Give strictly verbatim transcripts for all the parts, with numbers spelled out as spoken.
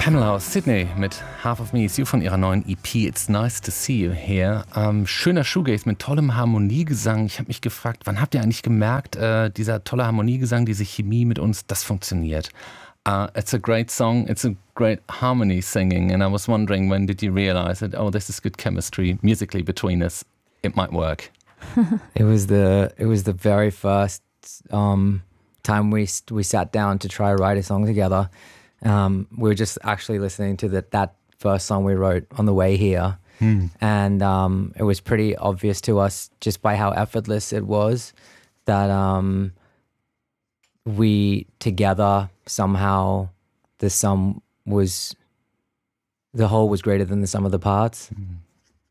Pamela aus Sydney mit Half of Me Is You von ihrer neuen E P It's Nice to See You Here. Ähm, schöner Shoegaze mit tollem Harmoniegesang. Ich habe mich gefragt, wann habt ihr eigentlich gemerkt, äh, dieser tolle Harmoniegesang, diese Chemie mit uns, das funktioniert? Uh, it's a great song, it's a great harmony singing, and I was wondering, when did you realize that, oh, this is good chemistry musically between us, it might work? It was the it was the very first um, time we we sat down to try to write a song together. Um, we were just actually listening to the, that first song we wrote on the way here. Hmm. And um, it was pretty obvious to us just by how effortless it was that um, we together somehow the sum was, the whole was greater than the sum of the parts. Hmm.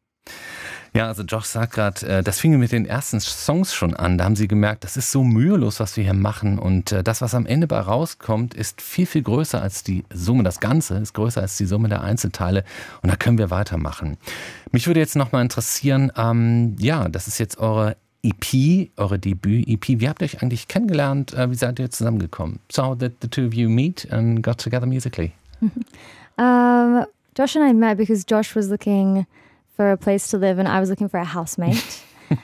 Ja, also Josh sagt gerade, das fing mit den ersten Songs schon an. Da haben sie gemerkt, das ist so mühelos, was wir hier machen. Und das, was am Ende bei rauskommt, ist viel, viel größer als die Summe. Das Ganze ist größer als die Summe der Einzelteile. Und da können wir weitermachen. Mich würde jetzt nochmal interessieren, ähm, ja, das ist jetzt eure E P, eure Debüt-E P. Wie habt ihr euch eigentlich kennengelernt? Wie seid ihr zusammengekommen? So how did the two of you meet and got together musically? um, Josh and I met because Josh was looking for a place to live and I was looking for a housemate.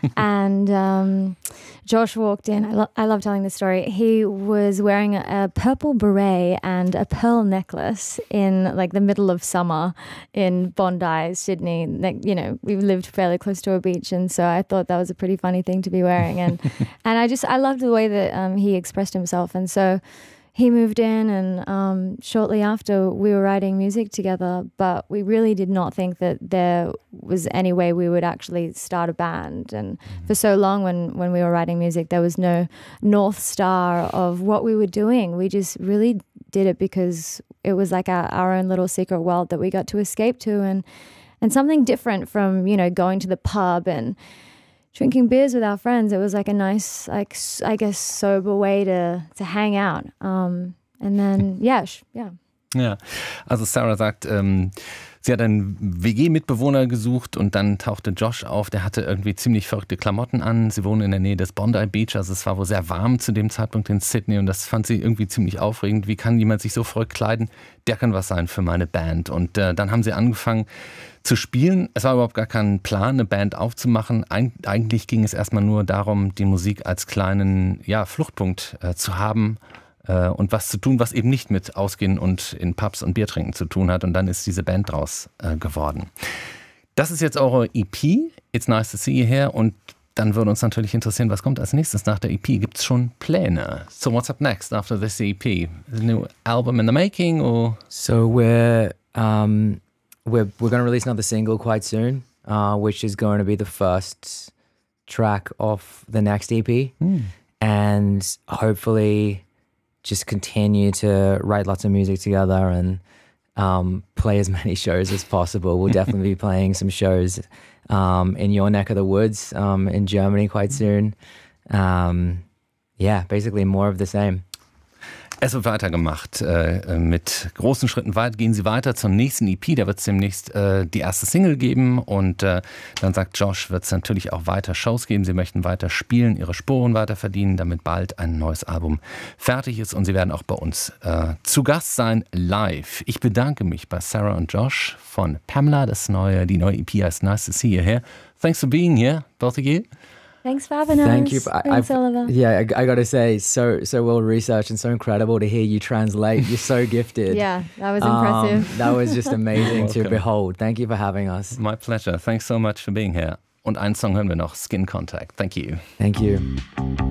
and um, Josh walked in. I, lo- I love telling this story. He was wearing a, a purple beret and a pearl necklace in like the middle of summer in Bondi, Sydney. Like, you know, we lived fairly close to a beach, and so I thought that was a pretty funny thing to be wearing. And and I just I loved the way that um, he expressed himself, and so he moved in, and um, shortly after we were writing music together, but we really did not think that there was any way we would actually start a band. And mm-hmm. for so long when, when we were writing music, there was no North Star of what we were doing. We just really did it because it was like our, our own little secret world that we got to escape to, and, and something different from, you know, going to the pub and drinking beers with our friends. It was like a nice, like I guess, sober way to to hang out. Um, and then, yeah, yeah. Ja, also Sarah sagt, ähm, sie hat einen W G-Mitbewohner gesucht und dann tauchte Josh auf. Der hatte irgendwie ziemlich verrückte Klamotten an. Sie wohnen in der Nähe des Bondi Beach, also es war wohl sehr warm zu dem Zeitpunkt in Sydney und das fand sie irgendwie ziemlich aufregend. Wie kann jemand sich so verrückt kleiden? Der kann was sein für meine Band. Und äh, dann haben sie angefangen zu spielen. Es war überhaupt gar kein Plan, eine Band aufzumachen. Eig- eigentlich ging es erstmal nur darum, die Musik als kleinen ja, Fluchtpunkt äh, zu haben äh, und was zu tun, was eben nicht mit Ausgehen und in Pubs und Bier trinken zu tun hat. Und dann ist diese Band draus äh, geworden. Das ist jetzt eure E P, It's Nice to See You Here. Und dann würde uns natürlich interessieren, was kommt als nächstes nach der E P? Gibt es schon Pläne? So what's up next after this E P? Is a new album in the making? Or? So we're... Um We're we're going to release another single quite soon, uh, which is going to be the first track of the next E P, mm. and hopefully just continue to write lots of music together and um, play as many shows as possible. We'll definitely be playing some shows um, in your neck of the woods um, in Germany quite soon. Um, yeah, basically more of the same. Es wird weitergemacht. Äh, mit großen Schritten weit gehen sie weiter zur nächsten E P. Da wird es demnächst äh, die erste Single geben. Und äh, dann sagt Josh, wird es natürlich auch weiter Shows geben. Sie möchten weiter spielen, ihre Spuren weiter verdienen, damit bald ein neues Album fertig ist. Und sie werden auch bei uns äh, zu Gast sein, live. Ich bedanke mich bei Sarah und Josh von Pamela. Das neue, die neue E P heißt Nice to See You Here. Thanks for being here, both of you. Thanks for having us. Thank you. I, Thanks, I've, Oliver. Yeah, I, I got to say, so so well researched and so incredible to hear you translate. You're so gifted. Yeah, that was impressive. Um, that was just amazing to behold. Thank you for having us. My pleasure. Thanks so much for being here. Und einen Song hören wir noch, Skin Contact. Thank you. Thank you.